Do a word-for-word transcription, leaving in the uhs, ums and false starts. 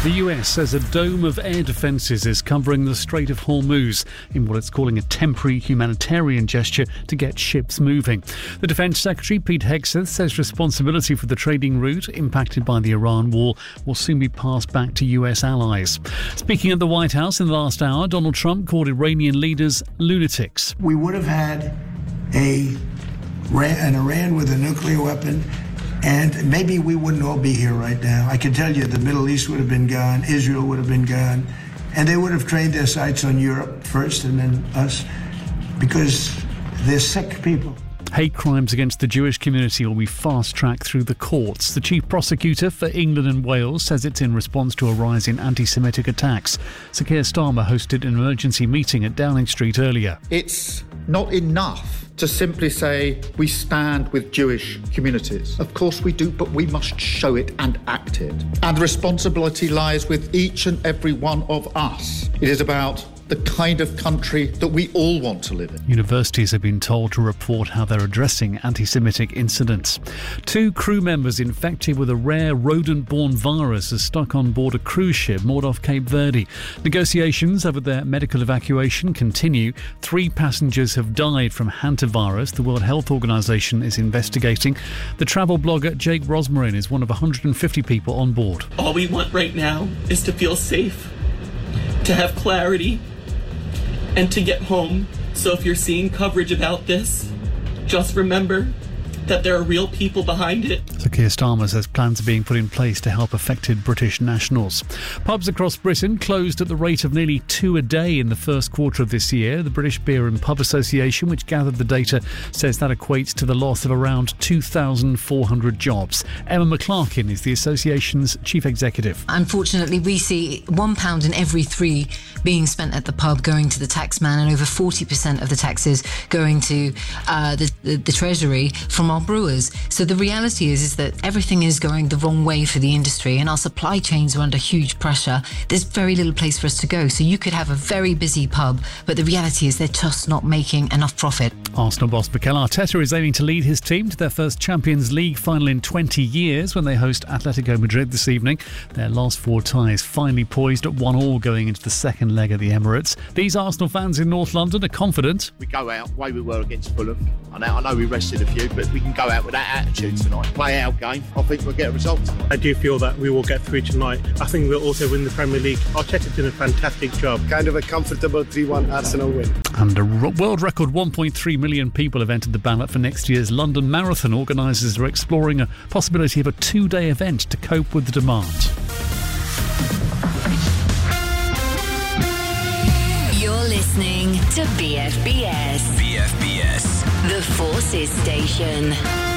The U S says a dome of air defences is covering the Strait of Hormuz in what it's calling a temporary humanitarian gesture to get ships moving. The Defence Secretary, Pete Hegseth, says responsibility for the trading route impacted by the Iran war will soon be passed back to U S allies. Speaking at the White House in the last hour, Donald Trump called Iranian leaders lunatics. We would have had a an Iran with a nuclear weapon, and maybe we wouldn't all be here right now. I can tell you the Middle East would have been gone, Israel would have been gone, and they would have trained their sights on Europe first and then us, because they're sick people. Hate crimes against the Jewish community will be fast-tracked through the courts. The chief prosecutor for England and Wales says it's in response to a rise in anti-Semitic attacks. Sir Keir Starmer hosted an emergency meeting at Downing Street earlier. It's not enough to simply say we stand with Jewish communities. Of course we do, but we must show it and act it. And the responsibility lies with each and every one of us. It is about the kind of country that we all want to live in. Universities have been told to report how they're addressing anti-Semitic incidents. Two crew members infected with a rare rodent-borne virus are stuck on board a cruise ship moored off Cape Verde. Negotiations over their medical evacuation continue. Three passengers have died from hantavirus. The World Health Organization is investigating. The travel blogger Jake Rosmarin is one of one hundred fifty people on board. All we want right now is to feel safe, to have clarity, and to get home. So if you're seeing coverage about this, just remember that there are real people behind it. Sir Keir Starmer says plans are being put in place to help affected British nationals. Pubs across Britain closed at the rate of nearly two a day in the first quarter of this year. The British Beer and Pub Association, which gathered the data, says that equates to the loss of around two thousand four hundred jobs. Emma McClarkin is the association's chief executive. Unfortunately, we see one pound in every three being spent at the pub going to the taxman, and over forty percent of the taxes going to uh, the, the, the Treasury from our brewers. So the reality is, is that everything is going the wrong way for the industry, and our supply chains are under huge pressure. There's very little place for us to go. So you could have a very busy pub, but the reality is they're just not making enough profit. Arsenal boss Mikel Arteta is aiming to lead his team to their first Champions League final in twenty years when they host Atletico Madrid this evening. Their last four ties finally poised at one all going into the second leg of the Emirates. These Arsenal fans in North London are confident. We go out the way we were against Fulham. I know, I know we rested a few, but we can go out with that attitude tonight. Play our game. I think we'll get a result tonight. I do feel that we will get through tonight. I think we'll also win the Premier League. Arteta's done a fantastic job. Kind of a comfortable three one Arsenal win. And a world record one point three million people have entered the ballot for next year's London Marathon. Organisers are exploring a possibility of a two-day event to cope with the demand. You're listening to B F B S. B F B S. The Forces Station.